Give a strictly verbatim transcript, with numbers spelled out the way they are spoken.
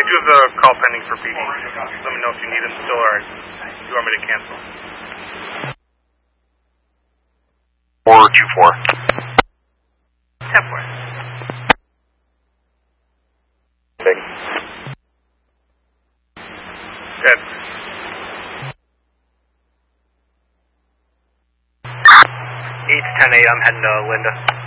do have the call pending for P D. Let me know if you need them still or you want me to cancel. four two four. ten four. Big. Dead. eight ten eight, I'm heading to Linda.